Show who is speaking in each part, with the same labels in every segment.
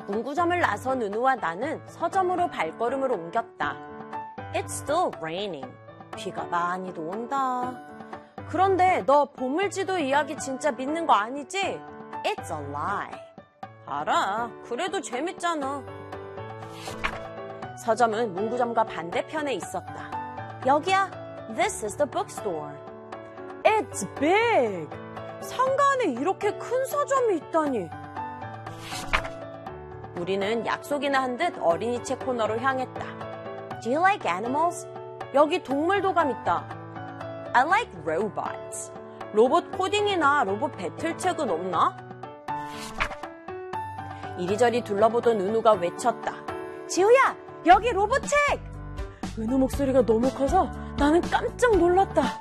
Speaker 1: 문구점을 나선 은우와 나는 서점으로 발걸음을 옮겼다. It's still raining. 비가 많이도 온다. 그런데 너 보물지도 이야기 진짜 믿는 거 아니지? It's a lie. 알아. 그래도 재밌잖아. 서점은 문구점과 반대편에 있었다. 여기야. This is the bookstore. It's big. 상가 안에 이렇게 큰 서점이 있다니. 우리는 약속이나 한 듯 어린이 책 코너로 향했다. Do you like animals? 여기 동물 도감 있다. I like robots. 로봇 코딩이나 로봇 배틀책은 없나? 이리저리 둘러보던 은우가 외쳤다. 지우야, 여기 로봇책! 은우 목소리가 너무 커서 나는 깜짝 놀랐다.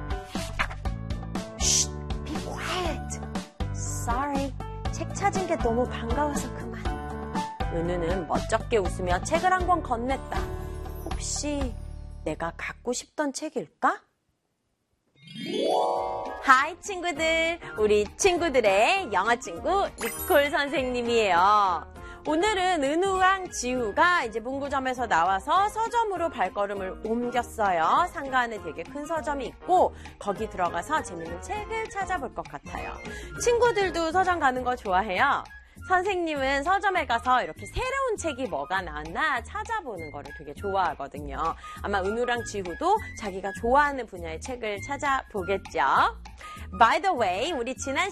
Speaker 1: Shh, be quiet. Sorry, 책 찾은 게 너무 반가워서 그만. 은우는 멋쩍게 웃으며 책을 한 권 건넸다. 혹시 내가 갖고 싶던 책일까? 하이 친구들, 우리 친구들의 영어 친구 니콜 선생님이에요. 오늘은 은우랑 지우가 이제 문구점에서 나와서 서점으로 발걸음을 옮겼어요. 상가 안에 되게 큰 서점이 있고 거기 들어가서 재밌는 책을 찾아볼 것 같아요. 친구들도 서점 가는 거 좋아해요? 선생님은 서점에 가서 이렇게 새로운 책이 뭐가 나왔나 찾아보는 거를 되게 좋아하거든요. 아마 은우랑 지우도 자기가 좋아하는 분야의 책을 찾아보겠죠. By the way, 우리 지난